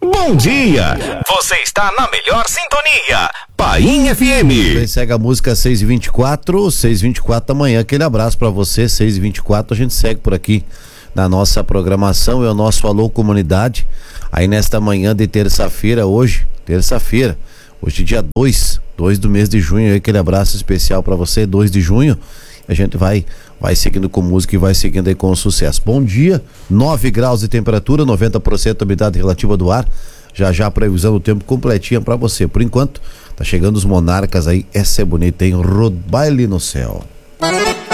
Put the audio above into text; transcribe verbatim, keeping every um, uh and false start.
Bom dia! Você está na melhor sintonia. Paim F M. Segue a música seis e vinte e quatro, seis e vinte e quatro da manhã. Aquele abraço pra você, seis e vinte e quatro. A gente segue por aqui na nossa programação. É o nosso Alô Comunidade. Aí nesta manhã de terça-feira, hoje, terça-feira, hoje dia dois, dois do mês de junho. Aquele abraço especial pra você, dois de junho. A gente vai vai seguindo com música e vai seguindo aí com sucesso. Bom dia, nove graus de temperatura, noventa por cento umidade relativa do ar. Já já a previsão do tempo completinha pra você. Por enquanto, tá chegando os Monarcas aí. Essa é bonita, hein? Road Baile no Céu.